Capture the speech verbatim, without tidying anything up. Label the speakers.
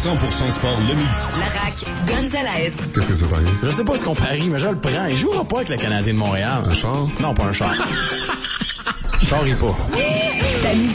Speaker 1: cent pour cent sport le midi.
Speaker 2: Larac, Gonzalez.
Speaker 3: Qu'est-ce que ça veut dire?
Speaker 4: Je sais pas ce qu'on parie, mais je le prends. Il jouera pas avec le Canadien de Montréal.
Speaker 3: Un char?
Speaker 4: Non, pas un char. Je charrie pas.
Speaker 2: T'as mis